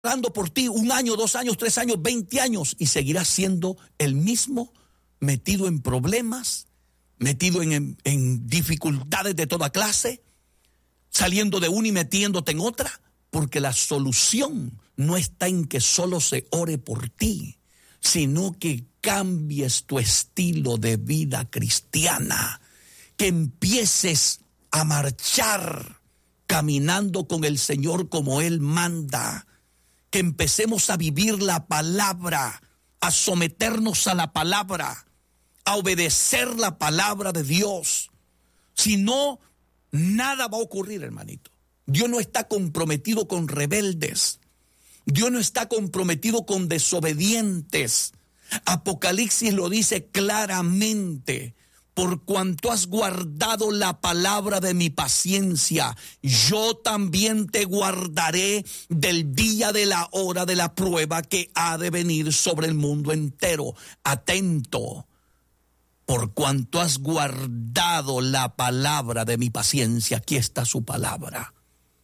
orando por ti 1 año, 2 años, 3 años, 20 años y seguirás siendo el mismo, metido en problemas, metido en dificultades de toda clase, saliendo de una y metiéndote en otra, porque la solución no está en que solo se ore por ti, sino que cambies tu estilo de vida cristiana, que empieces a marchar caminando con el Señor como Él manda, que empecemos a vivir la palabra, a someternos a la palabra, a obedecer la palabra de Dios. Si no, nada va a ocurrir, hermanito. Dios no está comprometido con rebeldes. Dios no está comprometido con desobedientes. Apocalipsis lo dice claramente. Por cuanto has guardado la palabra de mi paciencia, yo también te guardaré del día de la hora de la prueba que ha de venir sobre el mundo entero. Atento. Por cuanto has guardado la palabra de mi paciencia, aquí está su palabra.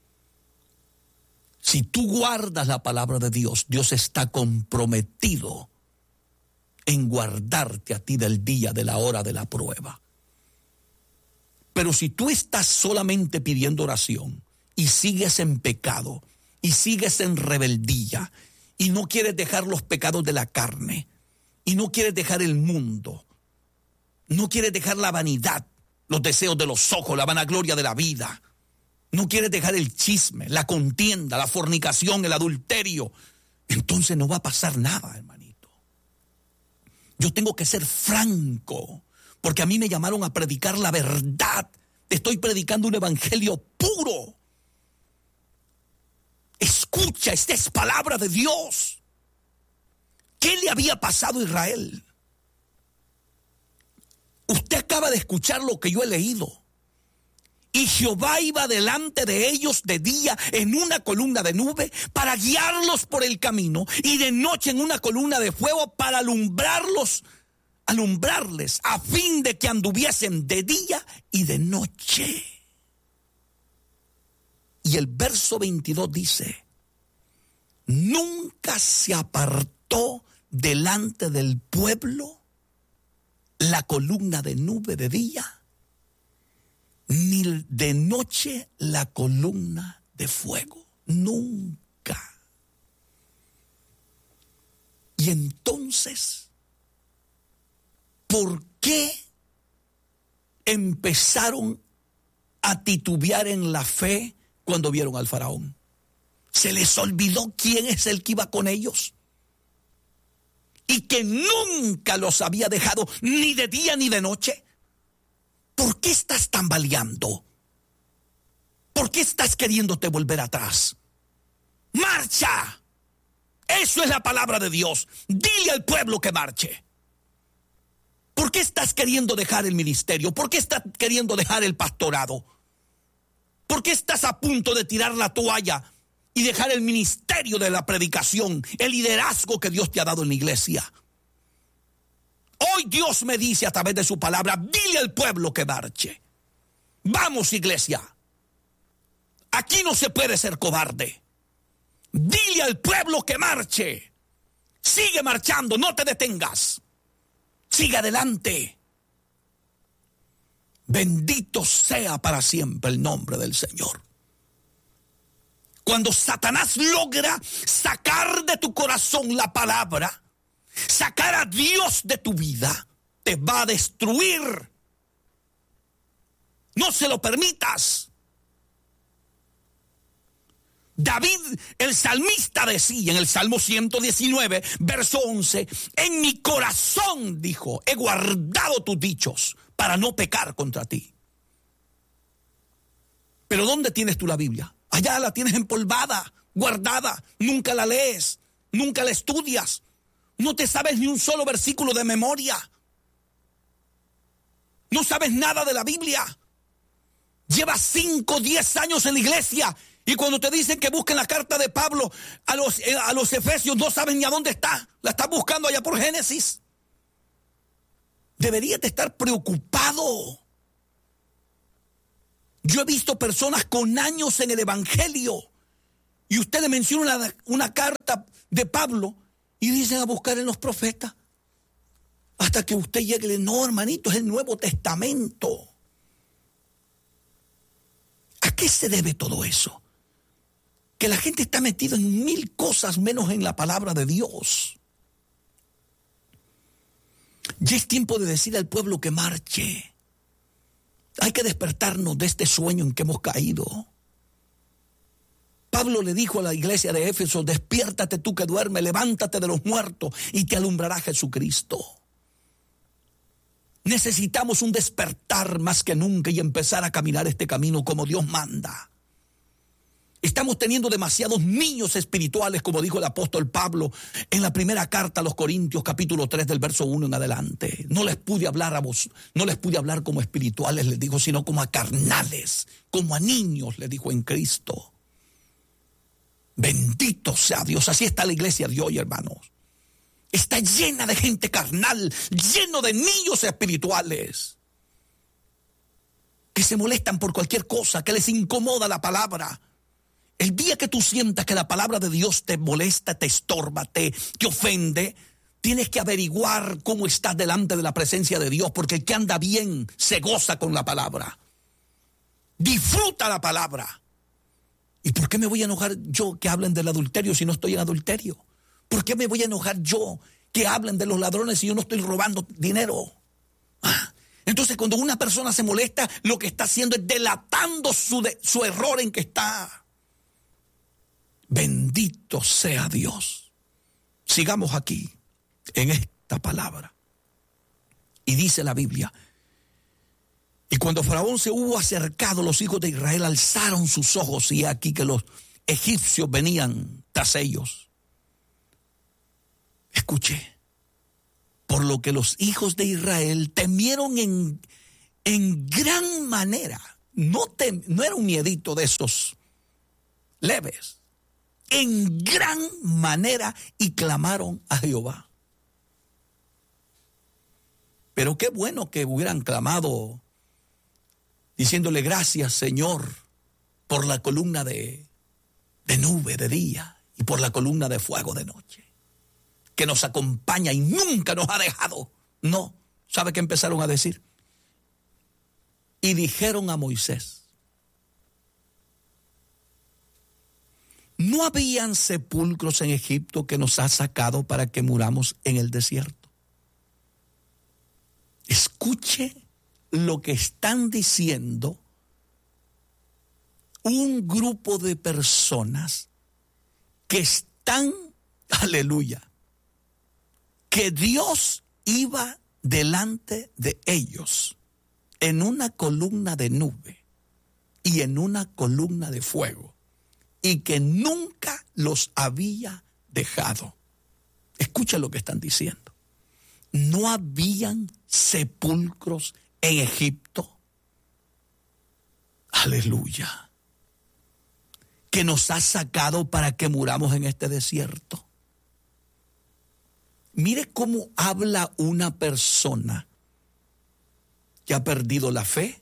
Si tú guardas la palabra de Dios, Dios está comprometido en guardarte a ti del día, de la hora de la prueba. Pero si tú estás solamente pidiendo oración y sigues en pecado y sigues en rebeldía y no quieres dejar los pecados de la carne y no quieres dejar el mundo, no quieres dejar la vanidad, los deseos de los ojos, la vanagloria de la vida, no quieres dejar el chisme, la contienda, la fornicación, el adulterio, entonces no va a pasar nada, hermanito. Yo tengo que ser franco, porque a mí me llamaron a predicar la verdad. Te estoy predicando un evangelio puro. Escucha, esta es palabra de Dios. ¿Qué le había pasado a Israel? Usted acaba de escuchar lo que yo he leído. Y Jehová iba delante de ellos de día en una columna de nube para guiarlos por el camino, y de noche en una columna de fuego para alumbrarles, a fin de que anduviesen de día y de noche. Y el verso 22 dice: nunca se apartó delante del pueblo la columna de nube de día, ni de noche la columna de fuego. Nunca. Y entonces, ¿por qué empezaron a titubear en la fe cuando vieron al faraón? ¿Se les olvidó quién es el que iba con ellos? Y que nunca los había dejado ni de día ni de noche. ¿Por qué estás tambaleando? ¿Por qué estás queriéndote volver atrás? ¡Marcha! Eso es la palabra de Dios. Dile al pueblo que marche. ¿Por qué estás queriendo dejar el ministerio? ¿Por qué estás queriendo dejar el pastorado? ¿Por qué estás a punto de tirar la toalla y dejar el ministerio de la predicación, el liderazgo que Dios te ha dado en la iglesia? Hoy Dios me dice a través de su palabra: dile al pueblo que marche. Vamos, iglesia. Aquí no se puede ser cobarde. Dile al pueblo que marche. Sigue marchando, no te detengas. Sigue adelante. Bendito sea para siempre el nombre del Señor. Cuando Satanás logra sacar de tu corazón la palabra, sacar a Dios de tu vida, te va a destruir. No se lo permitas. David, el salmista, decía en el Salmo 119, verso 11: en mi corazón, dijo, he guardado tus dichos para no pecar contra ti. Pero ¿dónde tienes tú la Biblia? Allá la tienes empolvada, guardada, nunca la lees, nunca la estudias. No te sabes ni un solo versículo de memoria. No sabes nada de la Biblia. Llevas 5, 10 años en la iglesia y cuando te dicen que busquen la carta de Pablo a los Efesios, no sabes ni a dónde está. La estás buscando allá por Génesis. Deberías de estar preocupado. Yo he visto personas con años en el evangelio Y usted le menciona una carta de Pablo y dicen a buscar en los profetas. Hasta que usted llegue y le dice, no, hermanito, es el Nuevo Testamento. ¿A qué se debe todo eso? Que la gente está metida en 1000 cosas menos en la palabra de Dios. Ya es tiempo de decir al pueblo que marche. Hay que despertarnos de este sueño en que hemos caído. Pablo le dijo a la iglesia de Éfeso, despiértate tú que duermes, levántate de los muertos y te alumbrará Jesucristo. Necesitamos un despertar más que nunca y empezar a caminar este camino como Dios manda. Estamos teniendo demasiados niños espirituales, como dijo el apóstol Pablo en la primera carta a los Corintios, capítulo 3, del verso 1 en adelante. No les pude hablar a vos, no les pude hablar como espirituales, les dijo, sino como a carnales, como a niños, les dijo en Cristo. Bendito sea Dios. Así está la iglesia de hoy, hermanos. Está llena de gente carnal, lleno de niños espirituales que se molestan por cualquier cosa, que les incomoda la palabra. El día que tú sientas que la palabra de Dios te molesta, te estorba, te ofende, tienes que averiguar cómo estás delante de la presencia de Dios, porque el que anda bien se goza con la palabra. Disfruta la palabra. ¿Y por qué me voy a enojar yo que hablen del adulterio si no estoy en adulterio? ¿Por qué me voy a enojar yo que hablen de los ladrones si yo no estoy robando dinero? Entonces, cuando una persona se molesta, lo que está haciendo es delatando su error en que está. Bendito sea Dios. Sigamos aquí en esta palabra. Y dice la Biblia, y cuando Faraón se hubo acercado, los hijos de Israel alzaron sus ojos y aquí que los egipcios venían tras ellos. Escuche, por lo que los hijos de Israel temieron en gran manera. No era un miedito de esos leves. En gran manera y clamaron a Jehová. Pero qué bueno que hubieran clamado diciéndole gracias, Señor, por la columna de nube de día y por la columna de fuego de noche, que nos acompaña y nunca nos ha dejado. No, ¿sabe qué empezaron a decir? Y dijeron a Moisés, ¿no habían sepulcros en Egipto que nos ha sacado para que muramos en el desierto? Escuche lo que están diciendo un grupo de personas que están, aleluya, que Dios iba delante de ellos en una columna de nube y en una columna de fuego y que nunca los había dejado. Escucha lo que están diciendo. No habían sepulcros en Egipto, aleluya, que nos ha sacado para que muramos en este desierto. Mire cómo habla una persona que ha perdido la fe,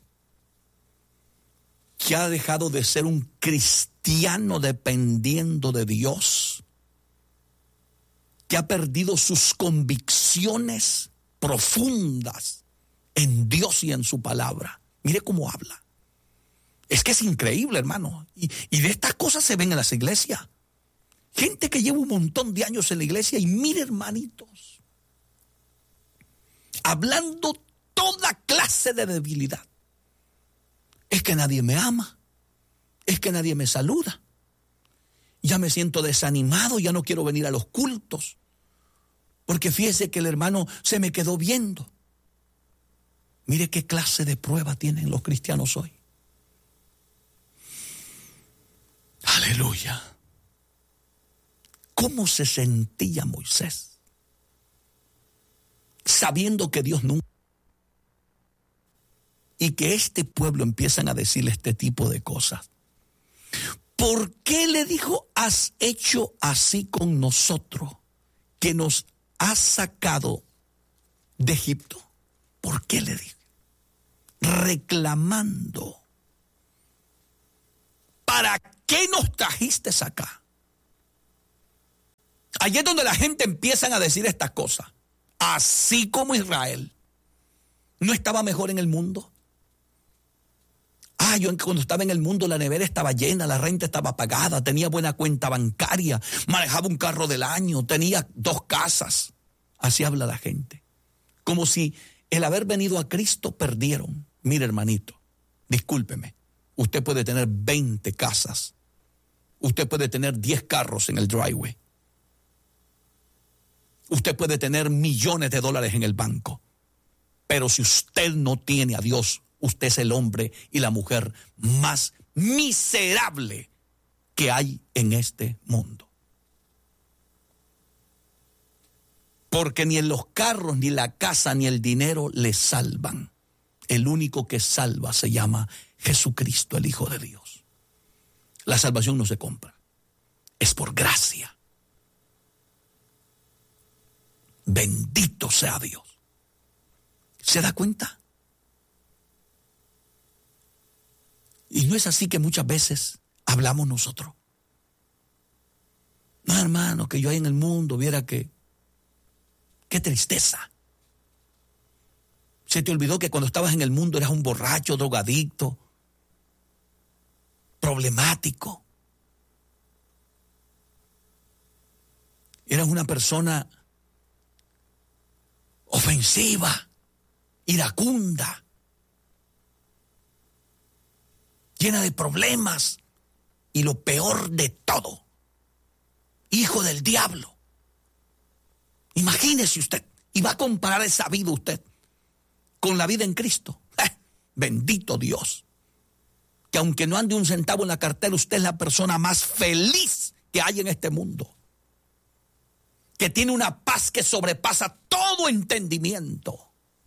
que ha dejado de ser un cristiano dependiendo de Dios, que ha perdido sus convicciones profundas en Dios y en su palabra. Mire cómo habla. Es que es increíble, hermano. Y de estas cosas se ven en las iglesias. Gente que lleva un montón de años en la iglesia y mire, hermanitos, hablando toda clase de debilidad. Es que nadie me ama. Es que nadie me saluda. Ya me siento desanimado, ya no quiero venir a los cultos. Porque fíjese que el hermano se me quedó viendo. Mire qué clase de prueba tienen los cristianos hoy. Aleluya. ¿Cómo se sentía Moisés? Sabiendo que Dios nunca... Y que este pueblo empiezan a decirle este tipo de cosas. ¿Por qué le dijo, has hecho así con nosotros, que nos has sacado de Egipto? ¿Por qué le dijo? Reclamando. ¿Para qué nos trajiste acá? Allí es donde la gente empieza a decir estas cosas. Así como Israel no estaba mejor en el mundo. Yo cuando estaba en el mundo la nevera estaba llena, la renta estaba pagada, tenía buena cuenta bancaria, manejaba un carro del año, tenía 2 casas. Así habla la gente. Como si el haber venido a Cristo perdieron. Mire, hermanito, discúlpeme, usted puede tener 20 casas, usted puede tener 10 carros en el driveway, usted puede tener millones de dólares en el banco, pero si usted no tiene a Dios, usted es el hombre y la mujer más miserable que hay en este mundo. Porque ni en los carros, ni la casa, ni el dinero le salvan. El único que salva se llama Jesucristo, el Hijo de Dios. La salvación no se compra, es por gracia. Bendito sea Dios. ¿Se da cuenta? Y no es así que muchas veces hablamos nosotros. No, hermano, que yo ahí en el mundo viera que... ¡Qué tristeza! Se te olvidó que cuando estabas en el mundo eras un borracho, drogadicto, problemático. Eras una persona ofensiva, iracunda, llena de problemas y lo peor de todo, hijo del diablo. Imagínese usted, y va a comparar esa vida usted con la vida en Cristo. Bendito Dios, que aunque no ande un centavo en la cartera, usted es la persona más feliz que hay en este mundo, que tiene una paz que sobrepasa todo entendimiento.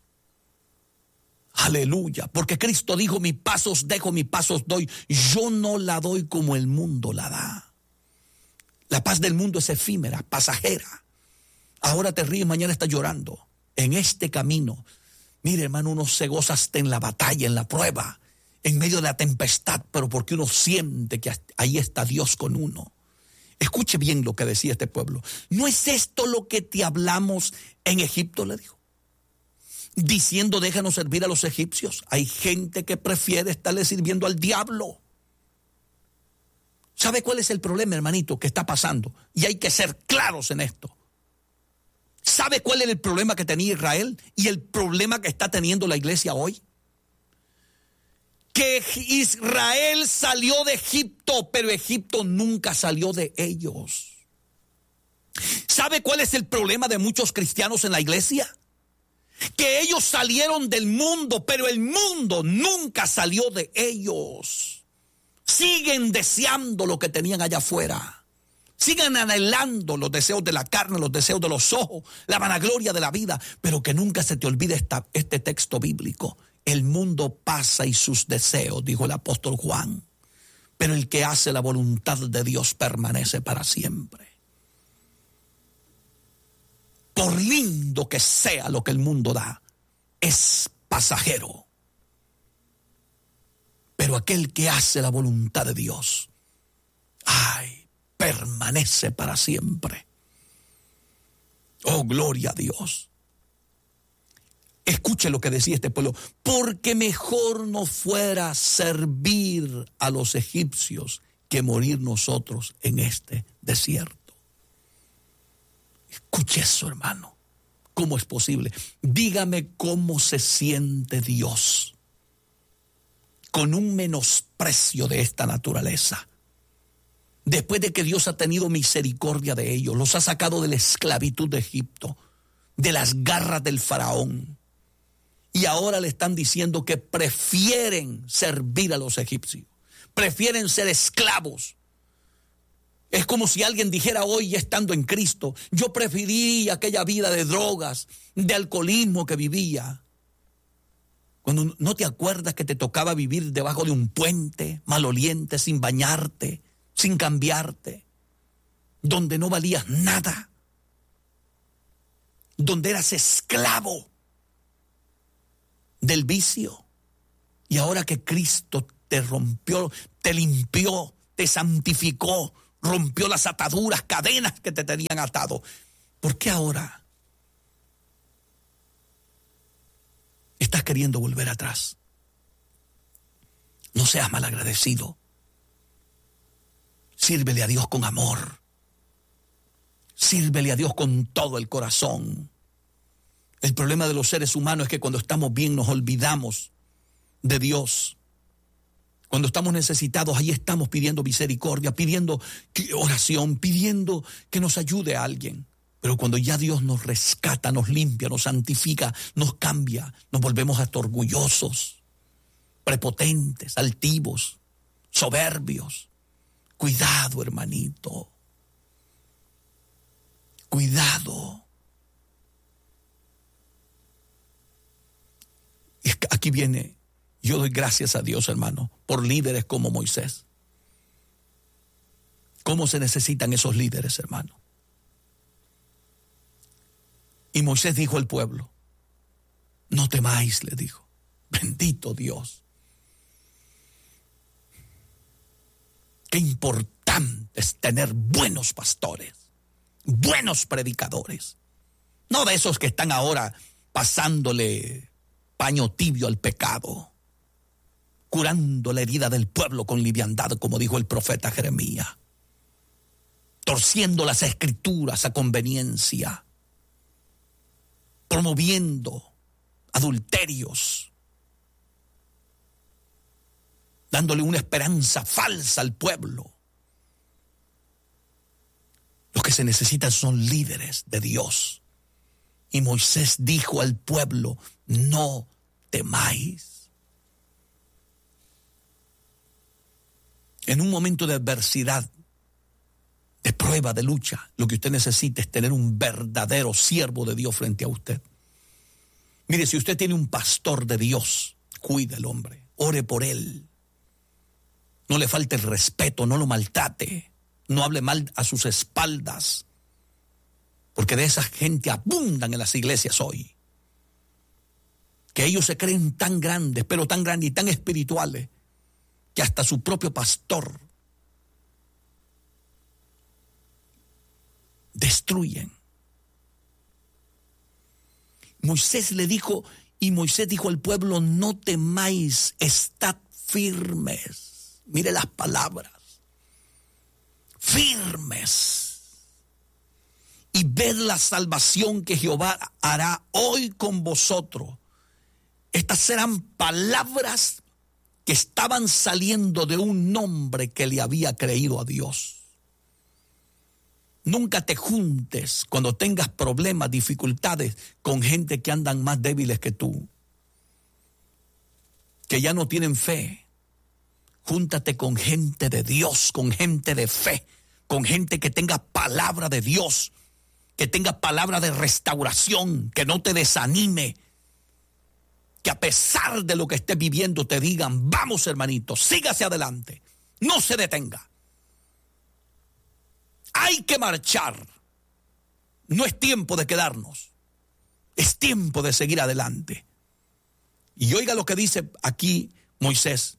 Aleluya, porque Cristo dijo, mi paz os dejo, mi paz os doy. Yo no la doy como el mundo la da. La paz del mundo es efímera, pasajera. Ahora te ríes, mañana estás llorando. En este camino, mire, hermano, uno se goza hasta en la batalla, en la prueba, en medio de la tempestad, pero porque uno siente que ahí está Dios con uno. Escuche bien lo que decía este pueblo. ¿No es esto lo que te hablamos en Egipto? Le dijo. Diciendo, déjanos servir a los egipcios. Hay gente que prefiere estarle sirviendo al diablo. ¿Sabe cuál es el problema, hermanito, que está pasando? Y hay que ser claros en esto. ¿Sabe cuál era el problema que tenía Israel y el problema que está teniendo la iglesia hoy? Que Israel salió de Egipto, pero Egipto nunca salió de ellos. ¿Sabe cuál es el problema de muchos cristianos en la iglesia? Que ellos salieron del mundo, pero el mundo nunca salió de ellos. Siguen deseando lo que tenían allá afuera. Sigan anhelando los deseos de la carne, los deseos de los ojos, la vanagloria de la vida, pero que nunca se te olvide este texto bíblico. El mundo pasa y sus deseos, dijo el apóstol Juan, pero el que hace la voluntad de Dios permanece para siempre. Por lindo que sea lo que el mundo da, es pasajero. Pero aquel que hace la voluntad de Dios, permanece para siempre. Oh, gloria a Dios. Escuche lo que decía este pueblo. Porque mejor nos fuera servir a los egipcios que morir nosotros en este desierto. Escuche eso, hermano. ¿Cómo es posible? Dígame cómo se siente Dios con un menosprecio de esta naturaleza. Después de que Dios ha tenido misericordia de ellos, los ha sacado de la esclavitud de Egipto, de las garras del faraón, y ahora le están diciendo que prefieren servir a los egipcios, prefieren ser esclavos. Es como si alguien dijera hoy, ya estando en Cristo, yo preferí aquella vida de drogas, de alcoholismo que vivía. Cuando no te acuerdas que te tocaba vivir debajo de un puente, maloliente, sin bañarte, sin cambiarte, donde no valías nada, donde eras esclavo del vicio. Y ahora que Cristo te rompió, te limpió, te santificó rompió las ataduras, cadenas que te tenían atado. ¿Por qué ahora estás queriendo volver atrás? No seas malagradecido. Sírvele a Dios con amor. Sírvele a Dios con todo el corazón. El problema de los seres humanos es que cuando estamos bien nos olvidamos de Dios. Cuando estamos necesitados, ahí estamos pidiendo misericordia, pidiendo oración, pidiendo que nos ayude a alguien. Pero cuando ya Dios nos rescata, nos limpia, nos santifica, nos cambia, nos volvemos hasta orgullosos, prepotentes, altivos, soberbios. Cuidado, hermanito. Cuidado. Aquí viene, yo doy gracias a Dios, hermano, por líderes como Moisés. ¿Cómo se necesitan esos líderes, hermano? Y Moisés dijo al pueblo, no temáis, le dijo, bendito Dios. Qué importante es tener buenos pastores, buenos predicadores. No de esos que están ahora pasándole paño tibio al pecado, curando la herida del pueblo con liviandad, como dijo el profeta Jeremías, torciendo las escrituras a conveniencia, promoviendo adulterios, dándole una esperanza falsa al pueblo. Los que se necesitan son líderes de Dios. Y Moisés dijo al pueblo, no temáis. En un momento de adversidad, de prueba, de lucha, lo que usted necesita es tener un verdadero siervo de Dios frente a usted. Mire, si usted tiene un pastor de Dios, cuide al hombre, ore por él. No le falte el respeto, no lo maltrate, no hable mal a sus espaldas, porque de esa gente abundan en las iglesias hoy. Que ellos se creen tan grandes, pero tan grandes y tan espirituales, que hasta su propio pastor destruyen. Moisés le dijo, y Moisés dijo al pueblo, no temáis, estad firmes. Mire las palabras. Firmes. Y ved la salvación que Jehová hará hoy con vosotros. Estas eran palabras que estaban saliendo de un hombre que le había creído a Dios. Nunca te juntes cuando tengas problemas, dificultades con gente que andan más débiles que tú, que ya no tienen fe. Júntate con gente de Dios, con gente de fe, con gente que tenga palabra de Dios, que tenga palabra de restauración, que no te desanime, que a pesar de lo que estés viviendo te digan, vamos hermanito, sígase adelante, no se detenga. Hay que marchar, no es tiempo de quedarnos, es tiempo de seguir adelante. Y oiga lo que dice aquí Moisés.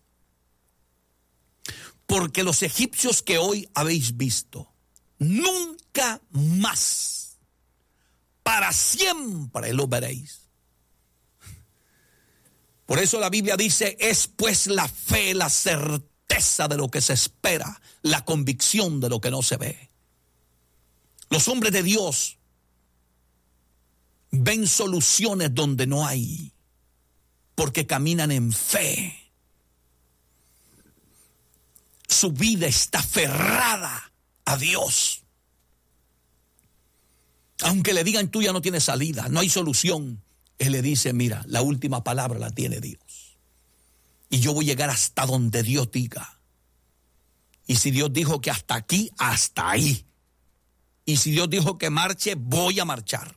Porque los egipcios que hoy habéis visto, nunca más, para siempre lo veréis. Por eso la Biblia dice, es pues la fe, la certeza de lo que se espera, la convicción de lo que no se ve. Los hombres de Dios ven soluciones donde no hay, porque caminan en fe. Su vida está aferrada a Dios. Aunque le digan, tú ya no tienes salida, no hay solución, él le dice, mira, la última palabra la tiene Dios. Y yo voy a llegar hasta donde Dios diga. Y si Dios dijo que hasta aquí, hasta ahí. Y si Dios dijo que marche, voy a marchar.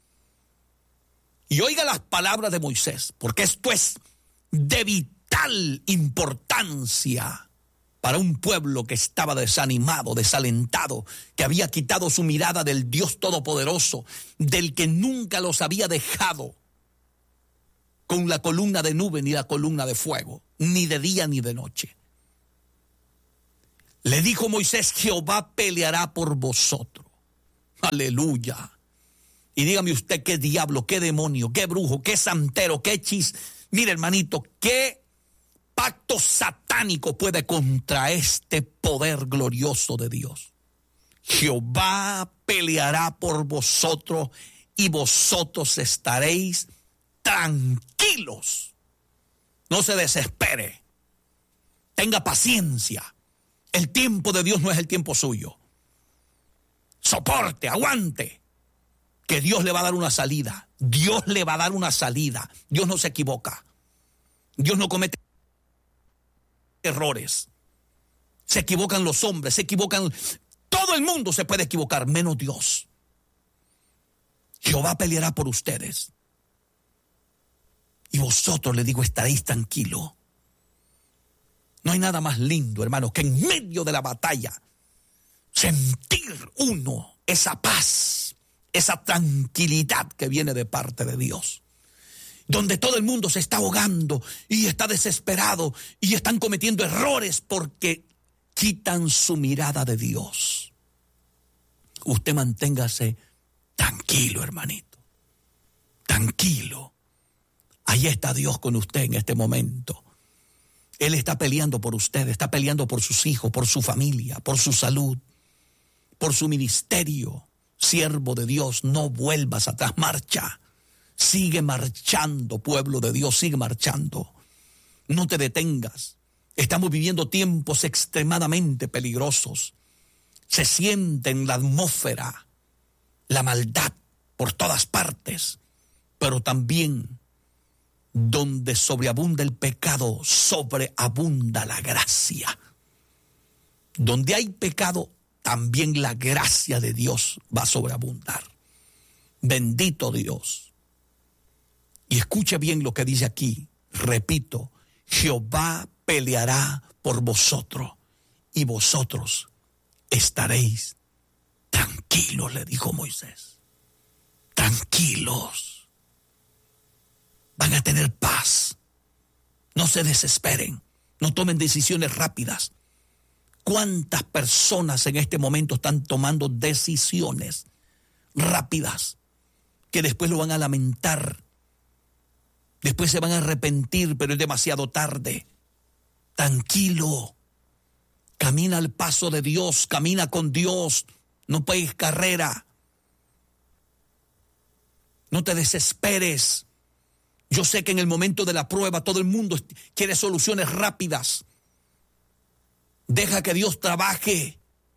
Y oiga las palabras de Moisés, porque esto es de vital importancia para un pueblo que estaba desanimado, desalentado, que había quitado su mirada del Dios Todopoderoso, del que nunca los había dejado con la columna de nube ni la columna de fuego, ni de día ni de noche. Le dijo Moisés, Jehová peleará por vosotros. Aleluya. Y dígame usted qué diablo, qué demonio, qué brujo, qué santero, qué hechizo. Mire, hermanito, qué pacto satánico puede contra este poder glorioso de Dios. Jehová peleará por vosotros y vosotros estaréis tranquilos. No se desespere. Tenga paciencia. El tiempo de Dios no es el tiempo suyo. Soporte, aguante. Que Dios le va a dar una salida. Dios le va a dar una salida. Dios no se equivoca. Dios no comete errores. Se equivocan los hombres, se equivocan. Todo el mundo se puede equivocar, menos Dios. Jehová peleará por ustedes. Y vosotros, le digo, estaréis tranquilos. No hay nada más lindo, hermano, que en medio de la batalla sentir uno esa paz, esa tranquilidad que viene de parte de Dios. Donde todo el mundo se está ahogando y está desesperado y están cometiendo errores porque quitan su mirada de Dios. Usted manténgase tranquilo, hermanito. Tranquilo. Ahí está Dios con usted en este momento. Él está peleando por usted, está peleando por sus hijos, por su familia, por su salud, por su ministerio. Siervo de Dios, no vuelvas atrás, marcha. Sigue marchando, pueblo de Dios, sigue marchando. No te detengas. Estamos viviendo tiempos extremadamente peligrosos. Se siente en la atmósfera la maldad por todas partes, pero también donde sobreabunda el pecado, sobreabunda la gracia. Donde hay pecado, también la gracia de Dios va a sobreabundar. Bendito Dios. Y escuche bien lo que dice aquí. Repito, Jehová peleará por vosotros y vosotros estaréis tranquilos, le dijo Moisés. Tranquilos. Van a tener paz. No se desesperen. No tomen decisiones rápidas. ¿Cuántas personas en este momento están tomando decisiones rápidas que después lo van a lamentar? Después se van a arrepentir, pero es demasiado tarde. Tranquilo. Camina al paso de Dios. Camina con Dios. No pegues carrera. No te desesperes. Yo sé que en el momento de la prueba todo el mundo quiere soluciones rápidas. Deja que Dios trabaje.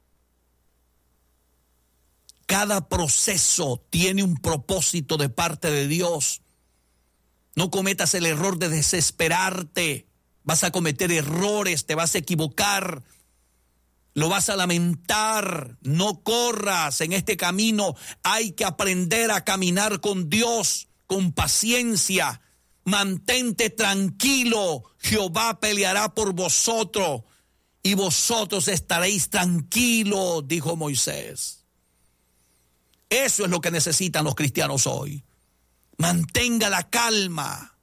Cada proceso tiene un propósito de parte de Dios. No cometas el error de desesperarte. Vas a cometer errores, te vas a equivocar. Lo vas a lamentar. No corras en este camino. Hay que aprender a caminar con Dios, con paciencia. Mantente tranquilo. Jehová peleará por vosotros y vosotros estaréis tranquilos, dijo Moisés. Eso es lo que necesitan los cristianos hoy. Mantenga la calma.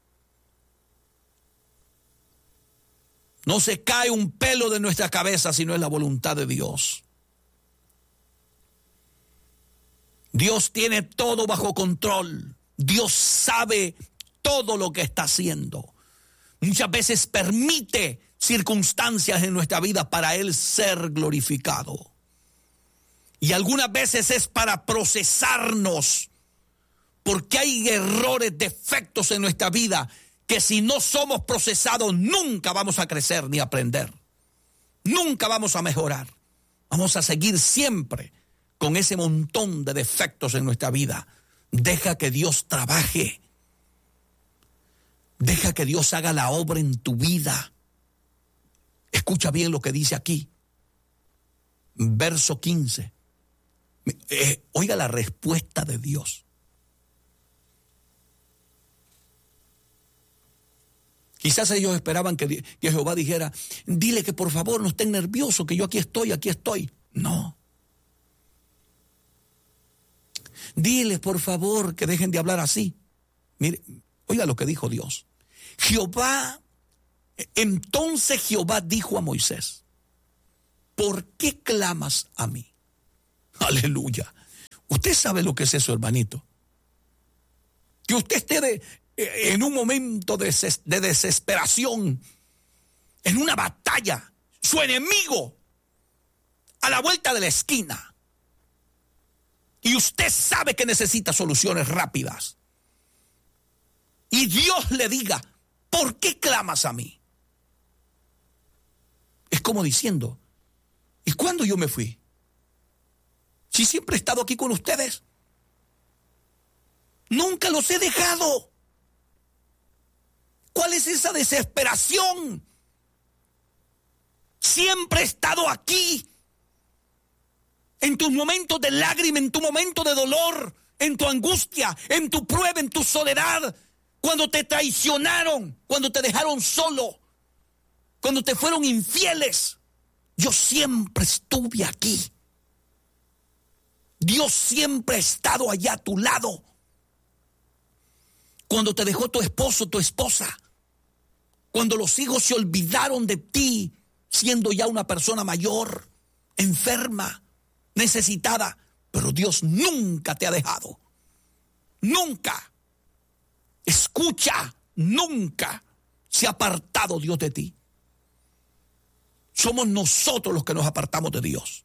No se cae un pelo de nuestra cabeza si no es la voluntad de Dios. Dios tiene todo bajo control. Dios sabe todo lo que está haciendo. Muchas veces permite circunstancias en nuestra vida para Él ser glorificado. Y algunas veces es para procesarnos, porque hay errores, defectos en nuestra vida que si no somos procesados nunca vamos a crecer ni a aprender. Nunca vamos a mejorar. Vamos a seguir siempre con ese montón de defectos en nuestra vida. Deja que Dios trabaje. Deja que Dios haga la obra en tu vida. Escucha bien lo que dice aquí. Verso 15. Oiga la respuesta de Dios. Quizás ellos esperaban que Jehová dijera, dile que por favor no estén nerviosos, que yo aquí estoy, aquí estoy. No. Diles por favor que dejen de hablar así. Mire, oiga lo que dijo Dios. Entonces Jehová dijo a Moisés, ¿por qué clamas a mí? Aleluya. Usted sabe lo que es eso, hermanito. Que usted esté en un momento de desesperación, en una batalla, su enemigo a la vuelta de la esquina, y usted sabe que necesita soluciones rápidas, y Dios le diga, ¿por qué clamas a mí? Es como diciendo, ¿y cuándo yo me fui? Si siempre he estado aquí con ustedes, nunca los he dejado. ¿Cuál es esa desesperación? Siempre he estado aquí. En tus momentos de lágrima, en tu momento de dolor, en tu angustia, en tu prueba, en tu soledad, cuando te traicionaron, cuando te dejaron solo, cuando te fueron infieles, yo siempre estuve aquí. Dios siempre ha estado allá a tu lado. Cuando te dejó tu esposo, tu esposa, cuando los hijos se olvidaron de ti, siendo ya una persona mayor, enferma, necesitada, pero Dios nunca te ha dejado. Nunca. Escucha, nunca se ha apartado Dios de ti. Somos nosotros los que nos apartamos de Dios.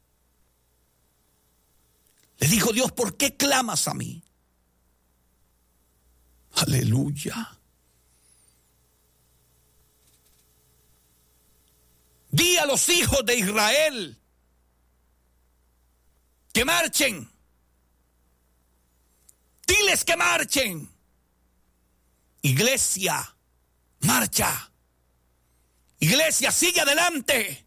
Le dijo Dios, ¿por qué clamas a mí? Aleluya. Di a los hijos de Israel que marchen. Diles que marchen. Iglesia, marcha. Iglesia, sigue adelante.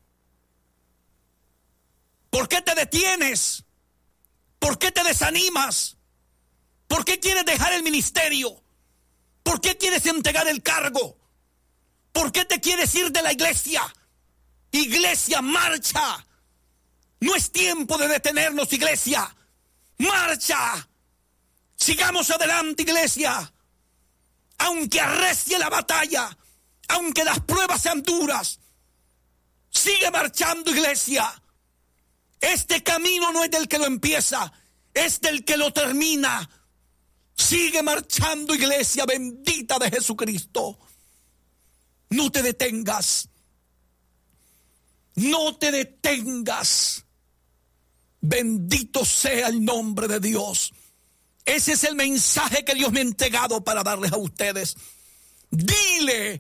¿Por qué te detienes? ¿Por qué te desanimas? ¿Por qué quieres dejar el ministerio? ¿Por qué quieres entregar el cargo? ¿Por qué te quieres ir de la iglesia? Iglesia, marcha. No es tiempo de detenernos, iglesia. Marcha. Sigamos adelante, iglesia. Aunque arrecie la batalla, aunque las pruebas sean duras, sigue marchando, iglesia. Este camino no es del que lo empieza, es del que lo termina. Sigue marchando, iglesia bendita de Jesucristo. No te detengas. No te detengas. Bendito sea el nombre de Dios. Ese es el mensaje que Dios me ha entregado para darles a ustedes. Dile,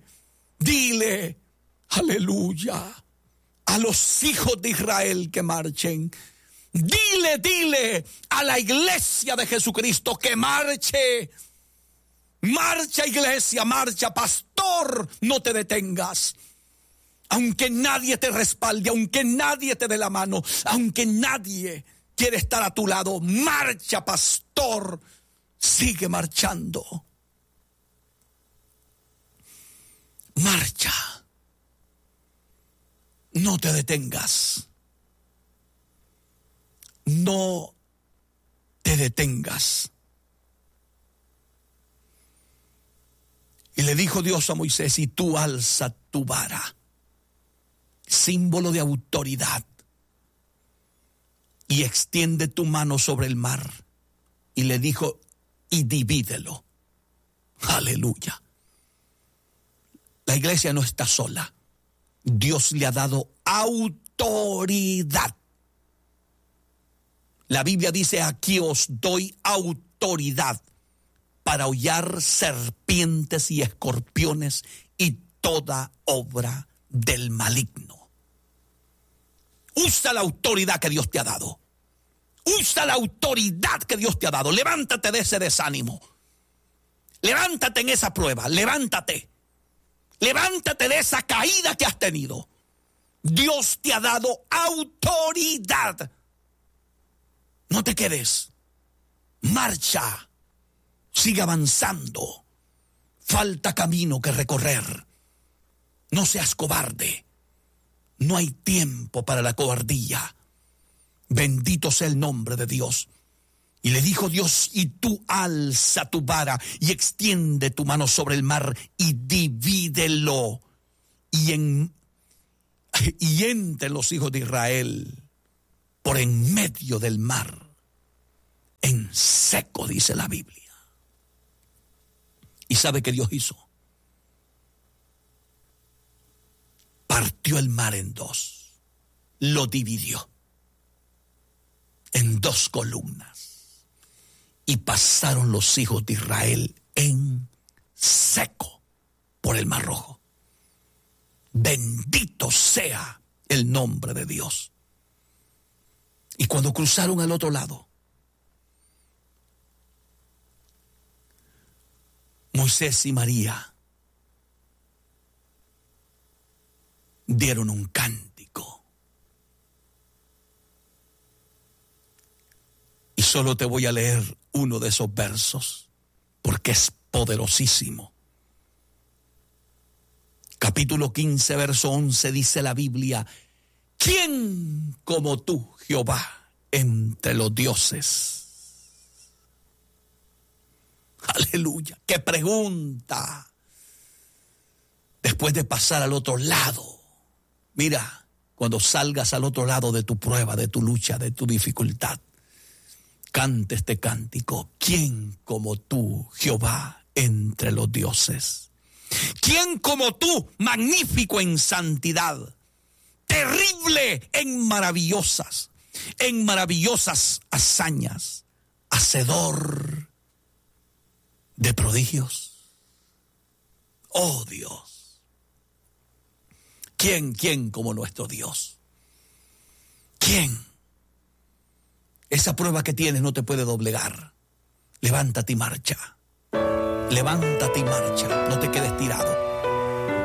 aleluya, a los hijos de Israel que marchen. Dile a la iglesia de Jesucristo que marche. Marcha, iglesia, marcha, pastor, no te detengas. Aunque nadie te respalde, aunque nadie te dé la mano, aunque nadie quiere estar a tu lado, marcha, pastor, sigue marchando. Marcha. No te detengas. No te detengas. Y le dijo Dios a Moisés, y tú alza tu vara, símbolo de autoridad, y extiende tu mano sobre el mar. Y le dijo, y divídelo. Aleluya. La iglesia no está sola. Dios le ha dado autoridad. La Biblia dice, aquí os doy autoridad para hollar serpientes y escorpiones y toda obra del maligno. Usa la autoridad que Dios te ha dado. Usa la autoridad que Dios te ha dado. Levántate de ese desánimo. Levántate en esa prueba. Levántate. Levántate de esa caída que has tenido. Dios te ha dado autoridad. No te quedes. Marcha. Sigue avanzando. Falta camino que recorrer. No seas cobarde. No hay tiempo para la cobardía. Bendito sea el nombre de Dios. Y le dijo Dios, y tú alza tu vara y extiende tu mano sobre el mar y divídelo. Y en y entre los hijos de Israel por en medio del mar, en seco, dice la Biblia. ¿Y sabe qué Dios hizo? Partió el mar en dos, lo dividió en dos columnas y pasaron los hijos de Israel en seco por el Mar Rojo. Bendito sea el nombre de Dios. Y cuando cruzaron al otro lado, Moisés y María dieron un cántico. Y solo te voy a leer uno de esos versos, porque es poderosísimo. Capítulo 15, verso 11, dice la Biblia: ¿quién como tú, Jehová, entre los dioses? Aleluya. ¡Qué pregunta! Después de pasar al otro lado, mira, cuando salgas al otro lado de tu prueba, de tu lucha, de tu dificultad, cante este cántico: ¿quién como tú, Jehová, entre los dioses? ¿Quién como tú, magnífico en santidad, terrible en maravillosas hazañas, hacedor de prodigios? Oh Dios, ¿quién como nuestro Dios? ¿Quién? Esa prueba que tienes no te puede doblegar. Levántate y marcha. Levántate y marcha, no te quedes tirado.